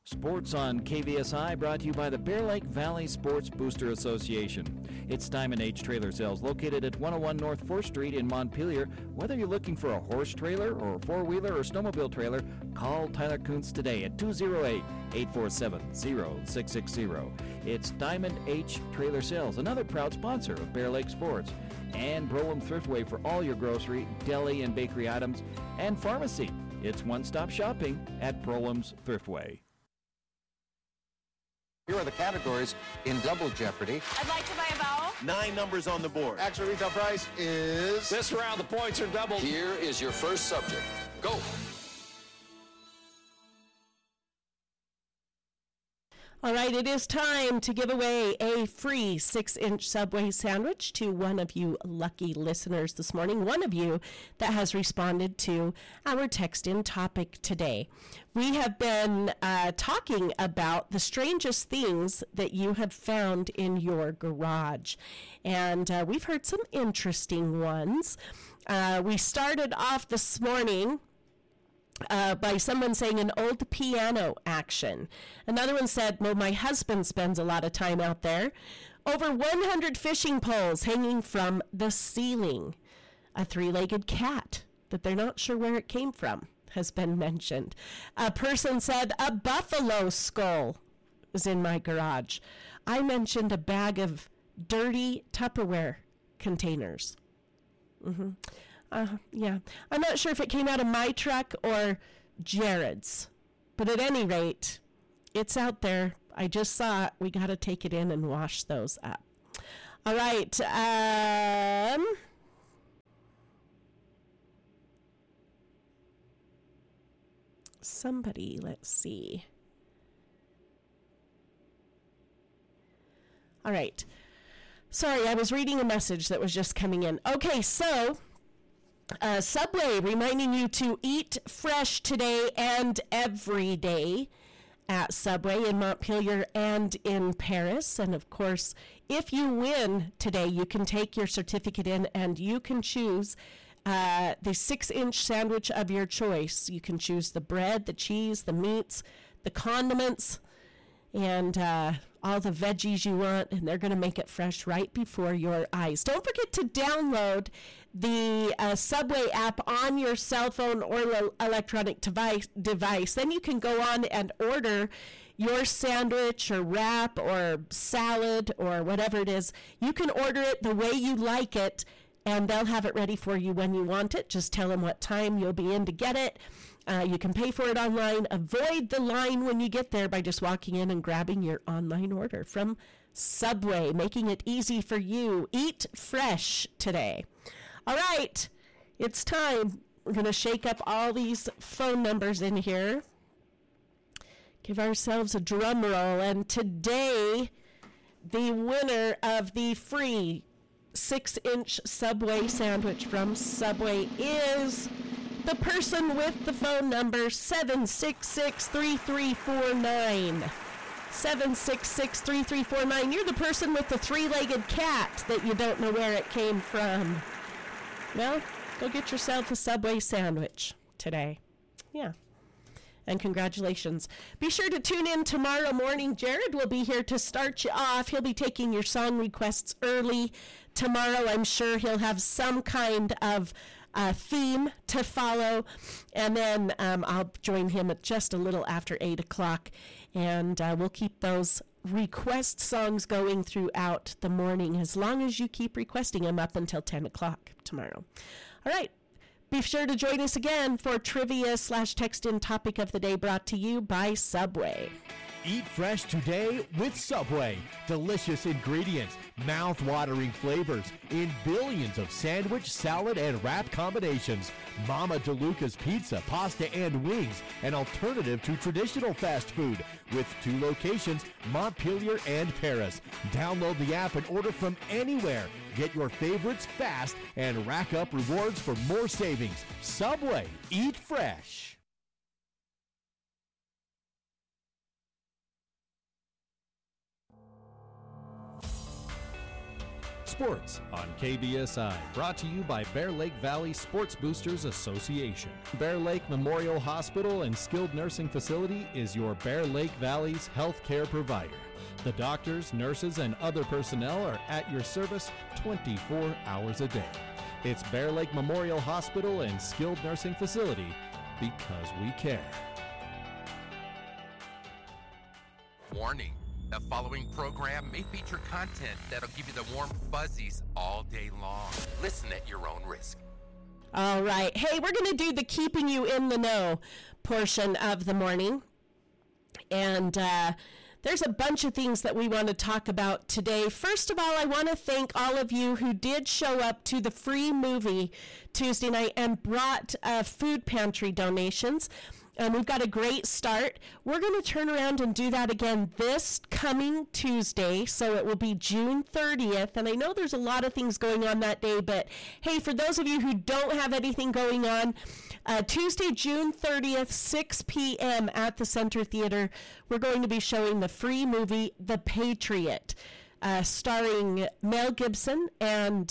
Sports on KVSI brought to you by the Bear Lake Valley Sports Booster Association. It's Diamond H Trailer Sales located at 101 North 4th Street in Montpelier. Whether you're looking for a horse trailer or a four-wheeler or snowmobile trailer, call Tyler Kuntz today at 208-847-0660. It's Diamond H Trailer Sales, another proud sponsor of Bear Lake Sports. And Brolem Thriftway for all your grocery, deli, and bakery items, and pharmacy. It's one-stop shopping at Brolem's Thriftway. Here are the categories in Double Jeopardy. I'd like to buy a vowel. 9 numbers on the board. Actual retail price is... This round, the points are doubled. Here is your first subject. Go. All right, it is time to give away a free 6-inch Subway sandwich to one of you lucky listeners this morning, one of you that has responded to our text-in topic today. We have been talking about the strangest things that you have found in your garage, and we've heard some interesting ones. We started off this morning by someone saying an old piano action. Another one said, well, my husband spends a lot of time out there. Over 100 fishing poles hanging from the ceiling. A 3-legged cat that they're not sure where it came from has been mentioned. A person said a buffalo skull is in my garage. I mentioned a bag of dirty Tupperware containers. Yeah, I'm not sure if it came out of my truck or Jared's, but at any rate, it's out there. I just saw it. We got to take it in and wash those up. All right. Somebody, let's see. All right. Sorry, I was reading a message that was just coming in. Okay, so... Subway reminding you to eat fresh today and every day at Subway in Montpelier and in Paris. And of course, if you win today, you can take your certificate in and you can choose the 6-inch sandwich of your choice. You can choose the bread, the cheese, the meats, the condiments, and all the veggies you want, and they're going to make it fresh right before your eyes. Don't forget to download the Subway app on your cell phone or electronic device. Then you can go on and order your sandwich or wrap or salad or whatever it is. You can order it the way you like it, and they'll have it ready for you when you want it. Just tell them what time you'll be in to get it. You can pay for it online. Avoid the line when you get there by just walking in and grabbing your online order from Subway, making it easy for you. Eat fresh today. All right, it's time. We're going to shake up all these phone numbers in here. Give ourselves a drum roll. And today, the winner of the free 6-inch Subway sandwich from Subway is... the person with the phone number 766-3349. 766-3349. You're the person with the 3-legged cat that you don't know where it came from. Well, go get yourself a Subway sandwich today. Yeah. And congratulations. Be sure to tune in tomorrow morning. Jared will be here to start you off. He'll be taking your song requests early tomorrow. I'm sure he'll have some kind of theme to follow, and then I'll join him at just a little after 8 o'clock, and we'll keep those request songs going throughout the morning as long as you keep requesting them up until 10 o'clock tomorrow. All right, be sure to join us again for trivia/text-in topic of the day brought to you by Subway. Eat fresh today with Subway. Delicious ingredients, mouth-watering flavors in billions of sandwich, salad, and wrap combinations. Mama DeLuca's Pizza, Pasta, and Wings, an alternative to traditional fast food with 2 locations, Montpelier and Paris. Download the app and order from anywhere. Get your favorites fast and rack up rewards for more savings. Subway, eat fresh. Sports on KBSI, brought to you by Bear Lake Valley Sports Boosters Association. Bear Lake Memorial Hospital and Skilled Nursing Facility is your Bear Lake Valley's health care provider. The doctors, nurses, and other personnel are at your service 24 hours a day. It's Bear Lake Memorial Hospital and Skilled Nursing Facility, because we care. Warning, the following program may feature content that'll give you the warm fuzzies all day long. Listen at your own risk. All right. Hey, we're going to do the keeping you in the know portion of the morning. And there's a bunch of things that we want to talk about today. First of all, I want to thank all of you who did show up to the free movie Tuesday night and brought food pantry donations. We've got a great start. We're going to turn around and do that again this coming Tuesday, so it will be June 30th. And I know there's a lot of things going on that day, but hey, for those of you who don't have anything going on, Tuesday, June 30th, 6 p.m. at the Center Theater, we're going to be showing the free movie The Patriot, starring Mel Gibson and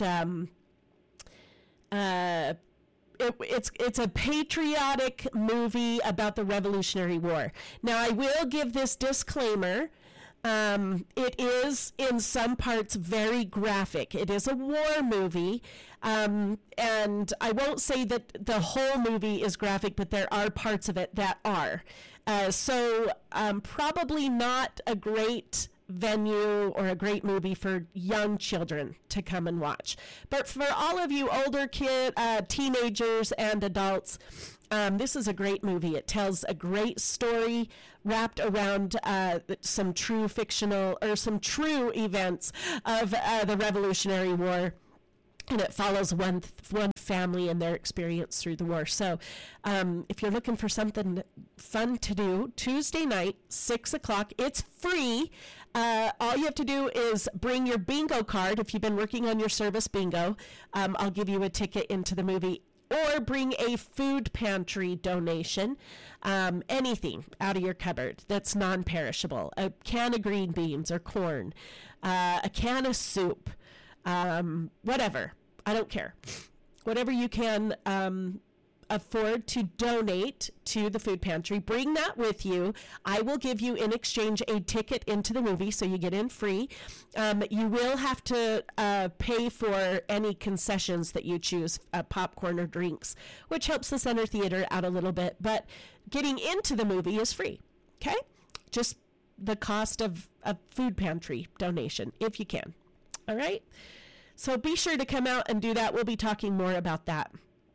it's a patriotic movie about the Revolutionary War. Now, I will give this disclaimer. It is, in some parts, very graphic. It is a war movie, and I won't say that the whole movie is graphic, but there are parts of it that are. So probably not a great venue or a great movie for young children to come and watch. But for all of you older teenagers and adults, this is a great movie. It tells a great story wrapped around some true fictional or some true events of the Revolutionary War. And it follows one family and their experience through the war. So if you're looking for something fun to do, Tuesday night, 6 o'clock, it's free. All you have to do is bring your bingo card. If you've been working on your service bingo, I'll give you a ticket into the movie. Or bring a food pantry donation, anything out of your cupboard that's non-perishable. A can of green beans or corn, a can of soup, whatever. I don't care. Whatever you can afford to donate to the food pantry, bring that with you. I will give you in exchange a ticket into the movie, so you get in free. You will have to pay for any concessions that you choose, popcorn or drinks, which helps the Center Theater out a little bit. But getting into the movie is free, okay? Just the cost of a food pantry donation, if you can. All right? So be sure to come out and do that. We'll be talking more about that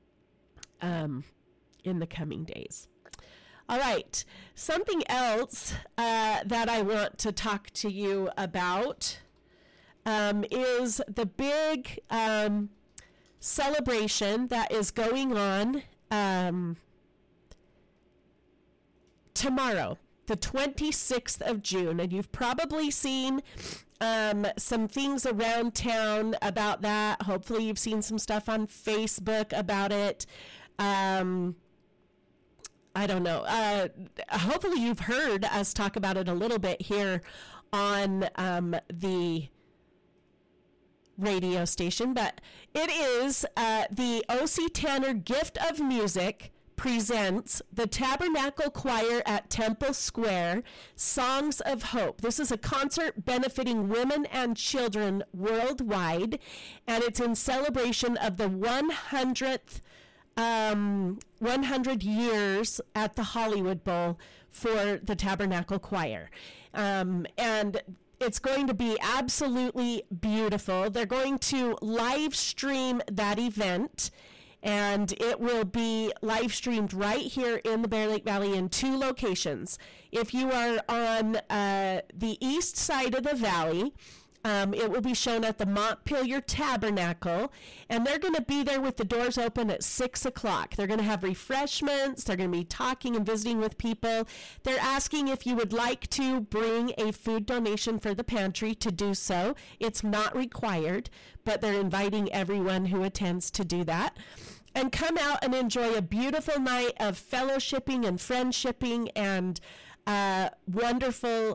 in the coming days. All right. Something else that I want to talk to you about is the big celebration that is going on tomorrow, the 26th of June. And you've probably seen some things around town about that. Hopefully you've seen some stuff on Facebook about it. I don't know. Hopefully you've heard us talk about it a little bit here on the radio station, but it is the O.C. Tanner Gift of Music presents the Tabernacle Choir at Temple Square, Songs of Hope. This is a concert benefiting women and children worldwide, and it's in celebration of the 100th 100 years at the Hollywood Bowl for the Tabernacle Choir. And it's going to be absolutely beautiful. They're going to live stream that event, and it will be live streamed right here in the Bear Lake Valley in 2 locations. If you are on the east side of the valley, it will be shown at the Montpelier Tabernacle, and they're going to be there with the doors open at 6 o'clock. They're going to have refreshments. They're going to be talking and visiting with people. They're asking if you would like to bring a food donation for the pantry to do so. It's not required, but they're inviting everyone who attends to do that. And come out and enjoy a beautiful night of fellowshipping and friendshipping and wonderful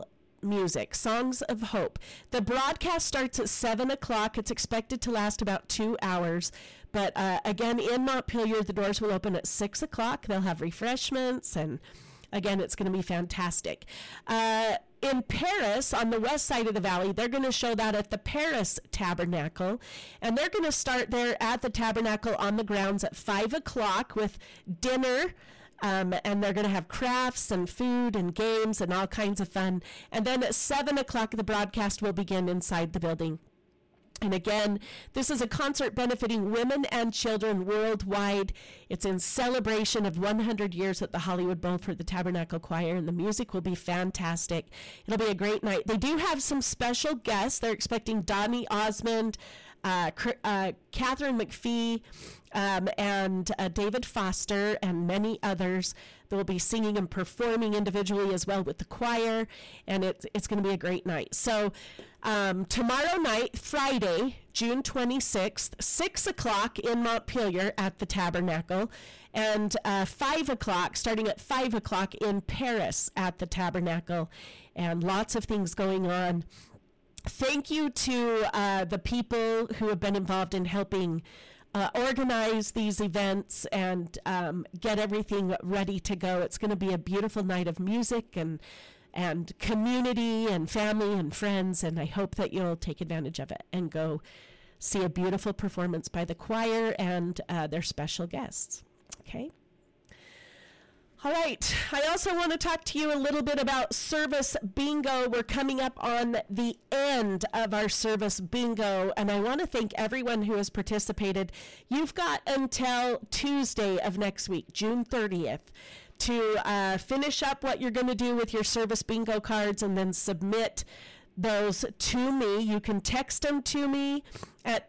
music, Songs of Hope. The broadcast starts at 7 o'clock. It's expected to last about 2 hours. But again, in Montpelier, the doors will open at 6 o'clock. They'll have refreshments, and again, it's going to be fantastic. In Paris, on the west side of the valley, they're going to show that at the Paris Tabernacle. And they're going to start there at the Tabernacle on the grounds at 5 o'clock with dinner. And they're going to have crafts and food and games and all kinds of fun. And then at 7 o'clock, the broadcast will begin inside the building. And again, this is a concert benefiting women and children worldwide. It's in celebration of 100 years at the Hollywood Bowl for the Tabernacle Choir, and the music will be fantastic. It'll be a great night. They do have some special guests. They're expecting Donny Osmond, Catherine McPhee, and David Foster, and many others. They'll be singing and performing individually as well with the choir, and it's going to be a great night. So tomorrow night, Friday, June 26th, 6 o'clock in Montpelier at the Tabernacle, and 5 o'clock, starting at 5 o'clock in Paris at the Tabernacle, and lots of things going on. Thank you to the people who have been involved in helping organize these events and get everything ready to go. It's going to be a beautiful night of music and community and family and friends, and I hope that you'll take advantage of it and go see a beautiful performance by the choir and their special guests. Okay? All right. I also want to talk to you a little bit about Service Bingo. We're coming up on the end of our Service Bingo, and I want to thank everyone who has participated. You've got until Tuesday of next week, June 30th, to finish up what you're going to do with your Service Bingo cards and then submit those to me. You can text them to me at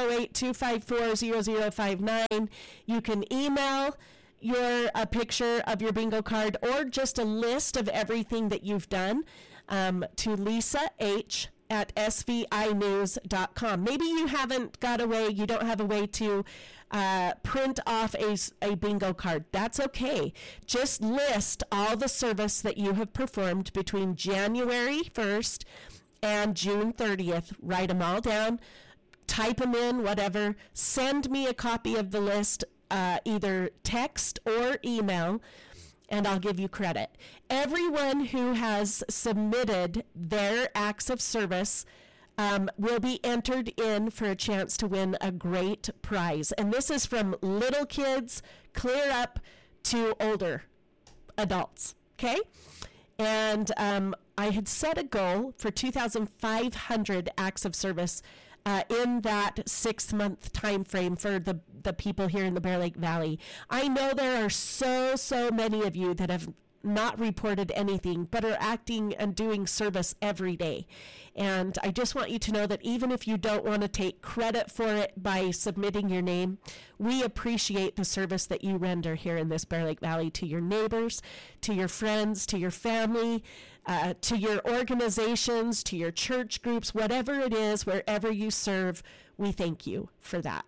208-254-0059. You can email a picture of your bingo card or just a list of everything that you've done to Lisa H. at svinews.com. Maybe you haven't got a way, you don't have a way to print off a bingo card. That's okay. Just list all the service that you have performed between January 1st and June 30th. Write them all down, type them in, whatever. Send me a copy of the list, either text or email, and I'll give you credit. Everyone who has submitted their acts of service will be entered in for a chance to win a great prize. And this is from little kids clear up to older adults, okay? And I had set a goal for 2,500 acts of service in that 6-month time frame for the people here in the Bear Lake Valley. I know there are so many of you that have not reported anything but are acting and doing service every day. And I just want you to know that even if you don't want to take credit for it by submitting your name, we appreciate the service that you render here in this Bear Lake Valley to your neighbors, to your friends, to your family, to your organizations, to your church groups, whatever it is, wherever you serve, we thank you for that.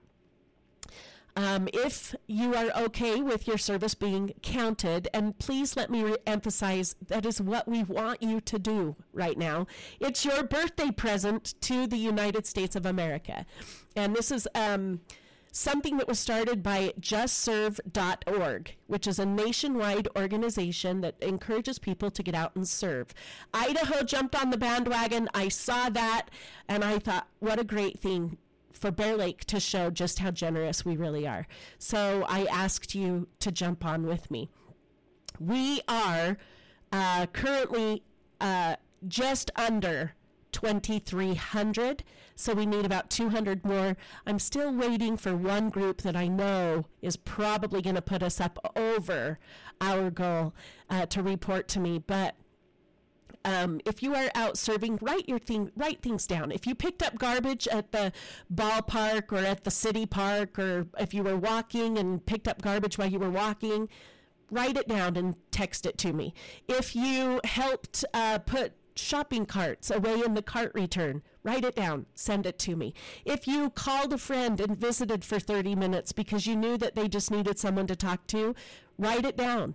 If you are okay with your service being counted, and please let me emphasize that is what we want you to do right now. It's your birthday present to the United States of America. And this is something that was started by justserve.org, which is a nationwide organization that encourages people to get out and serve. Idaho jumped on the bandwagon. I saw that, and I thought, what a great thing for Bear Lake to show just how generous we really are. So I asked you to jump on with me. We are currently just under 2,300, so we need about 200 more. I'm still waiting for one group that I know is probably going to put us up over our goal to report to me, but if you are out serving, write things down. If you picked up garbage at the ballpark or at the city park, or if you were walking and picked up garbage while you were walking, write it down and text it to me. If you helped put shopping carts away in the cart return, write it down, send it to me. If you called a friend and visited for 30 minutes because you knew that they just needed someone to talk to, write it down.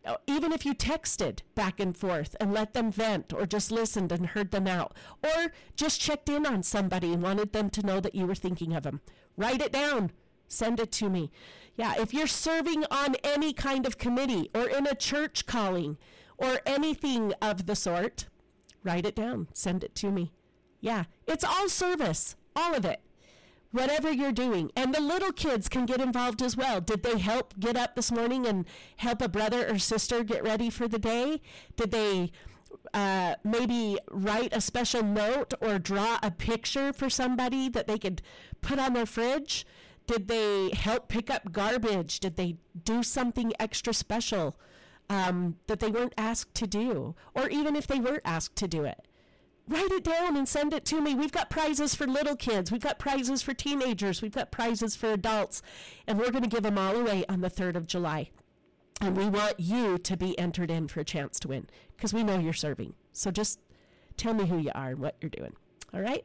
Even if you texted back and forth and let them vent, or just listened and heard them out, or just checked in on somebody and wanted them to know that you were thinking of them. Write it down. Send it to me. Yeah, if you're serving on any kind of committee or in a church calling or anything of the sort, write it down. Send it to me. Yeah, it's all service, all of it. Whatever you're doing. And the little kids can get involved as well. Did they help get up this morning and help a brother or sister get ready for the day? Did they maybe write a special note or draw a picture for somebody that they could put on their fridge? Did they help pick up garbage? Did they do something extra special that they weren't asked to do? Or even if they were asked to do it, write it down and send it to me. We've got prizes for little kids. We've got prizes for teenagers. We've got prizes for adults. And we're going to give them all away on the 3rd of July. And we want you to be entered in for a chance to win, because we know you're serving. So just tell me who you are and what you're doing. All right?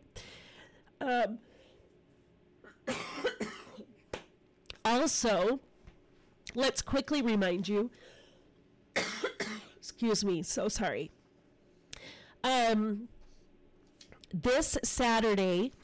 Also, let's quickly remind you, excuse me, so sorry. This Saturday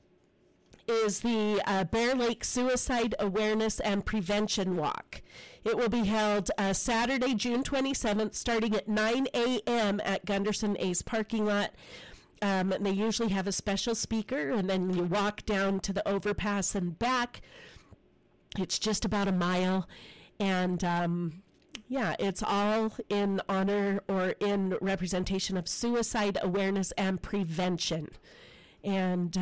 is the Bear Lake Suicide Awareness and Prevention Walk. It will be held Saturday, June 27th, starting at 9 a.m. at Gunderson Ace parking lot. And they usually have a special speaker, and then you walk down to the overpass and back. It's just about a mile, and yeah, it's all in honor or in representation of suicide awareness and prevention. And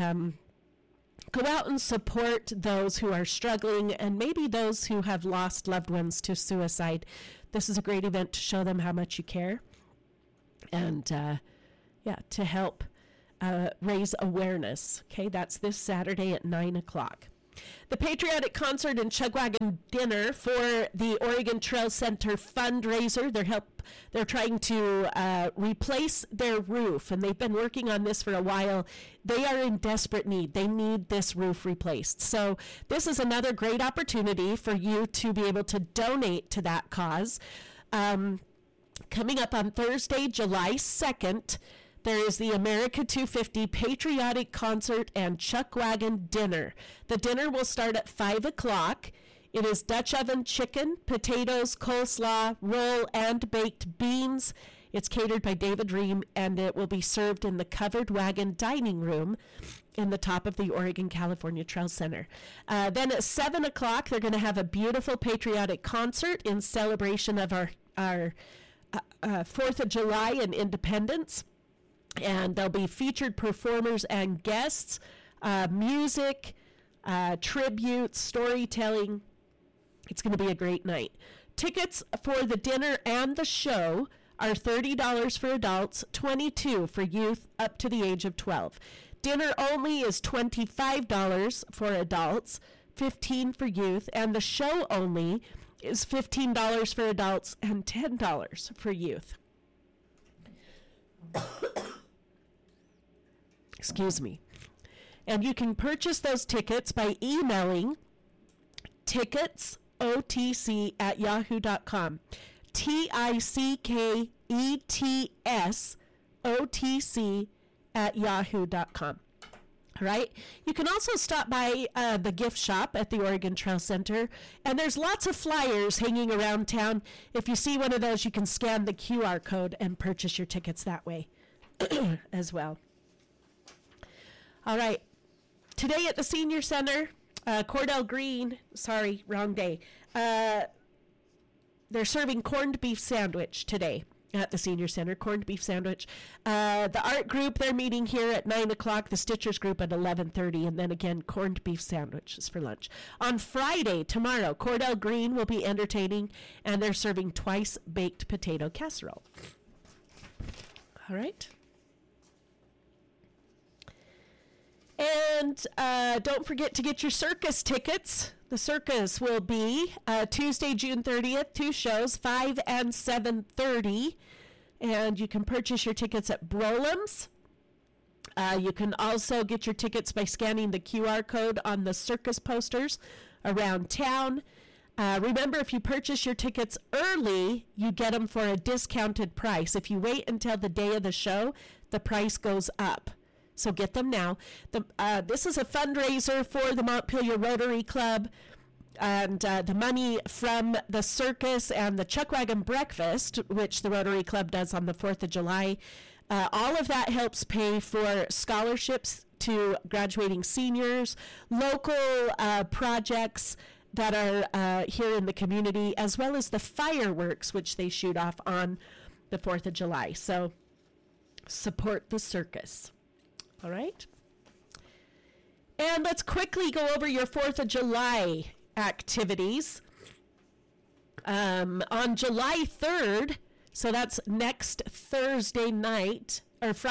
go out and support those who are struggling, and maybe those who have lost loved ones to suicide. This is a great event to show them how much you care, and yeah, to help raise awareness. Okay, that's this Saturday at 9 o'clock. The Patriotic Concert and Chugwagon Dinner for the Oregon Trail Center fundraiser. They're trying to replace their roof, and they've been working on this for a while. They are in desperate need. They need this roof replaced. So this is another great opportunity for you to be able to donate to that cause. Coming up on Thursday, July 2nd, there is the America 250 Patriotic Concert and Chuckwagon Dinner. The dinner will start at 5 o'clock. It is Dutch oven chicken, potatoes, coleslaw, roll, and baked beans. It's catered by David Ream, and it will be served in the covered wagon dining room in the top of the Oregon California Trail Center. Then at 7 o'clock, they're going to have a beautiful patriotic concert in celebration of our 4th of July and independence. And there'll be featured performers and guests, music, tributes, storytelling. It's going to be a great night. Tickets for the dinner and the show are $30 for adults, $22 for youth up to the age of 12. Dinner only is $25 for adults, $15 for youth, and the show only is $15 for adults and $10 for youth. Excuse me. And you can purchase those tickets by emailing ticketsotc@yahoo.com. ticketsotc@yahoo.com. All right. You can also stop by the gift shop at the Oregon Trail Center, and there's lots of flyers hanging around town. If you see one of those, you can scan the QR code and purchase your tickets that way as well. All right. Today at the Senior Center, Cordell Green, sorry, wrong day. They're serving corned beef sandwich today at the Senior Center, corned beef sandwich. The art group, they're meeting here at 9 o'clock, the Stitchers group at 11:30, and then again, corned beef sandwiches for lunch. On Friday, tomorrow, Cordell Green will be entertaining, and they're serving twice baked potato casserole. All right. And don't forget to get your circus tickets. The circus will be Tuesday, June 30th, 2 shows, 5 and 7:30. And you can purchase your tickets at Brolam's. You can also get your tickets by scanning the QR code on the circus posters around town. Remember, if you purchase your tickets early, you get them for a discounted price. If you wait until the day of the show, the price goes up. So get them now. This is a fundraiser for the Montpelier Rotary Club, and the money from the circus and the Chuck Wagon Breakfast, which the Rotary Club does on the 4th of July, all of that helps pay for scholarships to graduating seniors, local projects that are here in the community, as well as the fireworks, which they shoot off on the 4th of July. So support the circus. All right? And let's quickly go over your 4th of July activities. On July 3rd, so that's next Friday night,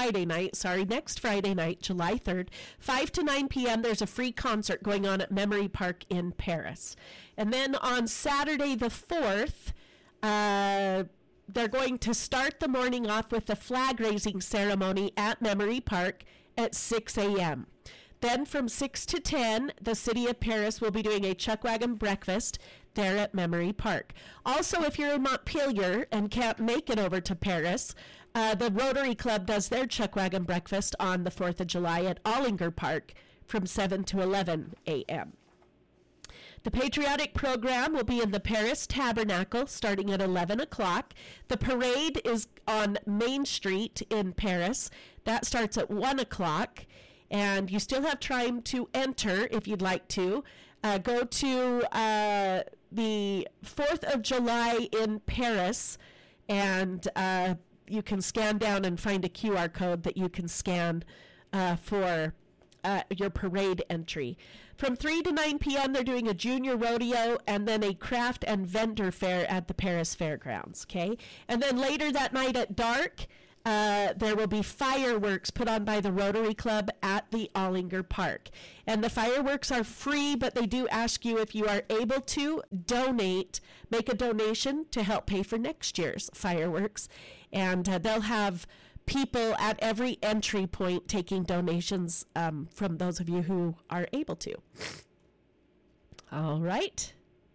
July 3rd, 5 to 9 p.m., there's a free concert going on at Memory Park in Paris. And then on Saturday the 4th, they're going to start the morning off with the flag-raising ceremony at Memory Park at 6 a.m. Then from 6 to 10, the City of Paris will be doing a Chuck Wagon Breakfast there at Memory Park. Also, if you're in Montpelier and can't make it over to Paris, the Rotary Club does their Chuck Wagon Breakfast on the 4th of July at Ollinger Park from 7 to 11 a.m. The patriotic program will be in the Paris Tabernacle starting at 11 o'clock. The parade is on Main Street in Paris. That starts at 1 o'clock. And you still have time to enter if you'd like to. Go to the 4th of July in Paris, and you can scan down and find a QR code that you can scan for your parade entry. From 3 to 9 p.m., they're doing a junior rodeo and then a craft and vendor fair at the Paris Fairgrounds, okay? And then later that night at dark, there will be fireworks put on by the Rotary Club at the Ollinger Park. And the fireworks are free, but they do ask you, if you are able to, make a donation to help pay for next year's fireworks. And they'll have people at every entry point taking donations from those of you who are able to. All right.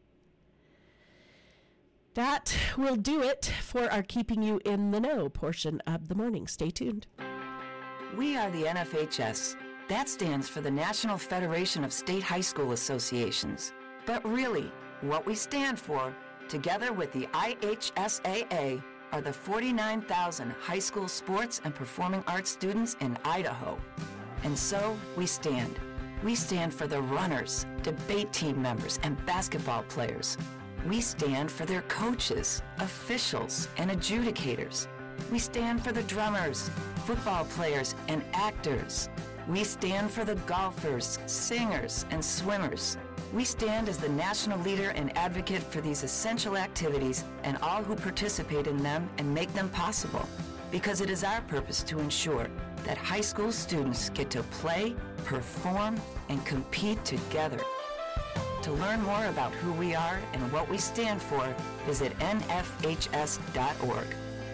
That will do it for our Keeping You in the Know portion of the morning. Stay tuned. We are the NFHS. That stands for the National Federation of State High School Associations. But really, what we stand for, together with the IHSAA, are the 49,000 high school sports and performing arts students in Idaho. And so we stand. We stand for the runners, debate team members, and basketball players. We stand for their coaches, officials, and adjudicators. We stand for the drummers, football players, and actors. We stand for the golfers, singers, and swimmers. We stand as the national leader and advocate for these essential activities and all who participate in them and make them possible, because it is our purpose to ensure that high school students get to play, perform, and compete together. To learn more about who we are and what we stand for, visit nfhs.org.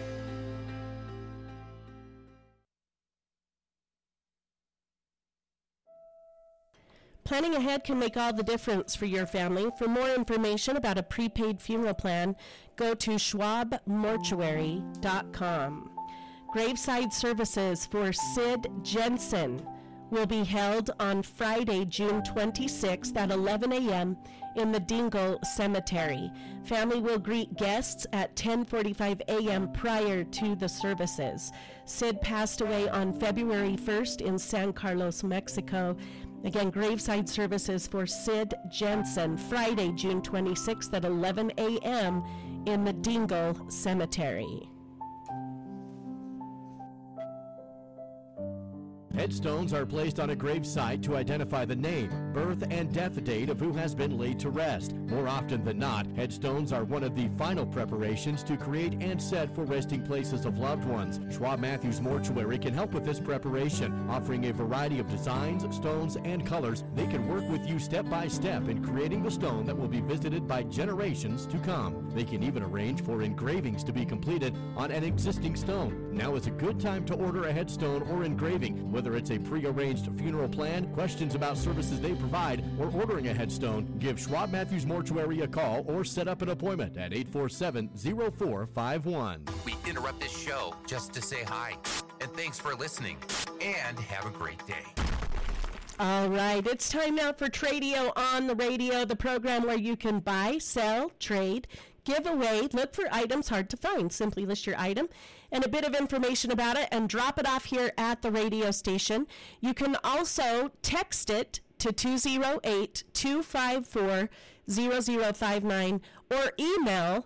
Planning ahead can make all the difference for your family. For more information about a prepaid funeral plan, go to schwabmortuary.com. Graveside services for Sid Jensen will be held on Friday, June 26th at 11 a.m. in the Dingle Cemetery. Family will greet guests at 10:45 a.m. prior to the services. Sid passed away on February 1st in San Carlos, Mexico. Again, graveside services for Sid Jensen, Friday, June 26th at 11 a.m. in the Dingle Cemetery. Headstones are placed on a gravesite to identify the name, birth, and death date of who has been laid to rest. More often than not, headstones are one of the final preparations to create and set for resting places of loved ones. Schwab Matthews Mortuary can help with this preparation, offering a variety of designs, stones, and colors. They can work with you step by step in creating the stone that will be visited by generations to come. They can even arrange for engravings to be completed on an existing stone. Now is a good time to order a headstone or engraving, whether Whether it's a prearranged funeral plan, questions about services they provide, or ordering a headstone, give Schwab Matthews Mortuary a call or set up an appointment at 847-0451. We interrupt this show just to say hi. And thanks for listening. And have a great day. All right, it's time now for Tradio on the Radio, the program where you can buy, sell, trade, give away, look for items hard to find. Simply list your item and a bit of information about it and drop it off here at the radio station. You can also text it to 208-254-0059 or email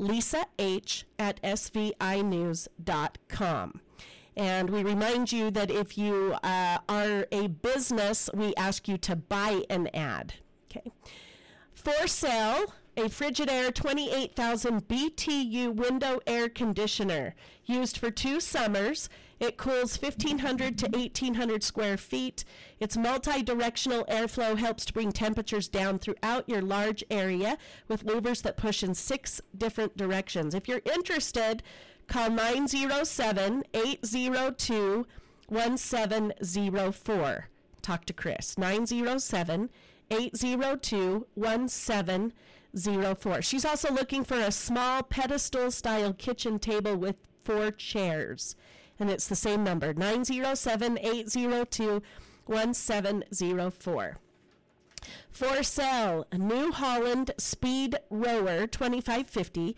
lisah@svinews.com. And we remind you that if you are a business, we ask you to buy an ad. Okay. For sale, a Frigidaire 28,000 BTU window air conditioner used for 2 summers. It cools 1,500 to 1,800 square feet. Its multi-directional airflow helps to bring temperatures down throughout your large area with louvers that push in 6 different directions. If you're interested, call 907-802-1704. Talk to Chris. 907-802-1704. She's also looking for a small pedestal-style kitchen table with 4 chairs. And it's the same number, 907-802-1704. For sale, a New Holland Speed Rower 2550.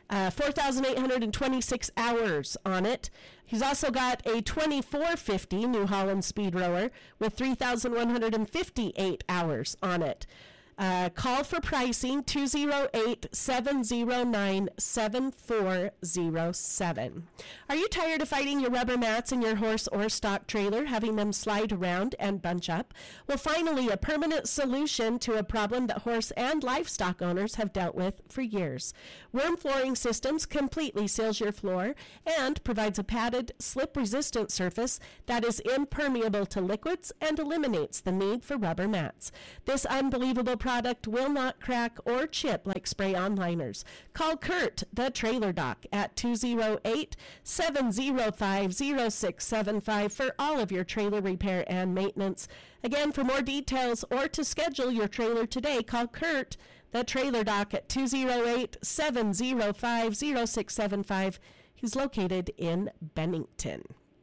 4,826 hours on it. He's also got a 2450 New Holland Speed Rower with 3,158 hours on it. Call for pricing, 208-709-7407. Are you tired of fighting your rubber mats in your horse or stock trailer, having them slide around and bunch up? Well, finally, a permanent solution to a problem that horse and livestock owners have dealt with for years. Worm Flooring Systems completely seals your floor and provides a padded, slip-resistant surface that is impermeable to liquids and eliminates the need for rubber mats. This unbelievable product will not crack or chip like spray-on liners. Call Kurt, the Trailer Doc, at 208-705-0675 for all of your trailer repair and maintenance. Again, for more details or to schedule your trailer today, call Kurt, the Trailer Doc, at 208-705-0675. He's located in Bennington.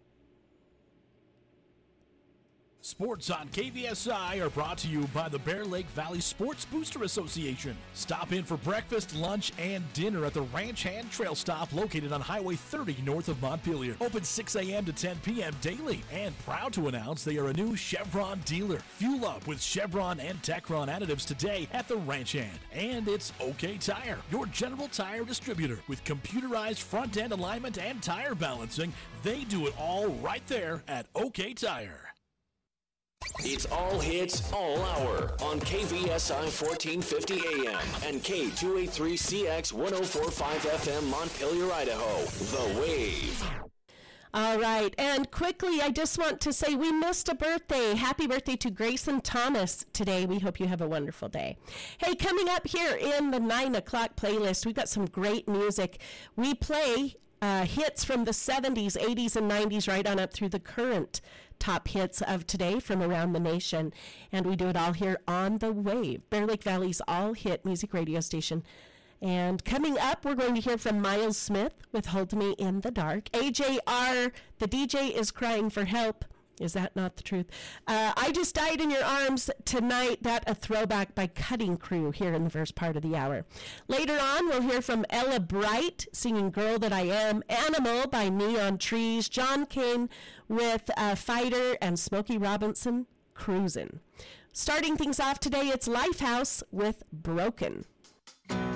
Sports on KVSI are brought to you by the Bear Lake Valley Sports Booster Association. Stop in for breakfast, lunch, and dinner at the Ranch Hand Trail Stop located on Highway 30 north of Montpelier. Open 6 a.m. to 10 p.m. daily. And proud to announce they are a new Chevron dealer. Fuel up with Chevron and Techron additives today at the Ranch Hand. And it's OK Tire, your general tire distributor. With computerized front end alignment and tire balancing, they do it all right there at OK Tire. It's all hits, all hour on KVSI 1450 AM and K283CX 1045 FM Montpelier, Idaho. The Wave. All right, and quickly, I just want to say we missed a birthday. Happy birthday to Grayson Thomas today. We hope you have a wonderful day. Hey, coming up here in the 9 o'clock playlist, we've got some great music. We play hits from the 70s, 80s, and 90s right on up through the current top hits of today from around the nation. And we do it all here on The Wave, Bear Lake Valley's all-hit music radio station. And coming up, we're going to hear from Miles Smith with Hold Me in the Dark. AJR, the DJ, is crying for help. Is that not the truth? I Just Died in Your Arms tonight. That a throwback by Cutting Crew here in the first part of the hour. Later on, we'll hear from Ella Bright singing Girl That I Am. Animal by Neon Trees. John Kane with Fighter, and Smokey Robinson, Cruisin'. Starting things off today, it's Lifehouse with Broken.